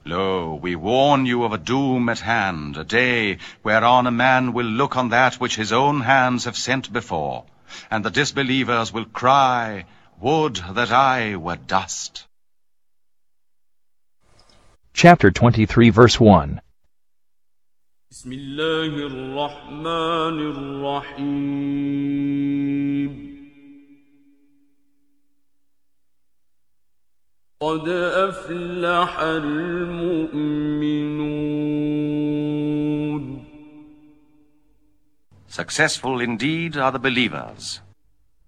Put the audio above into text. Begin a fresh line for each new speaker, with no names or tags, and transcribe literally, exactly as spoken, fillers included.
Lo, we warn you of a doom at hand, a day whereon a man will look on that which his own hands have sent before, and the disbelievers will cry, Would that I were dust.
Chapter twenty-three, verse one.
بسم الله الرحمن الرحيم قد أفلح المؤمنون
Successful indeed are the believers.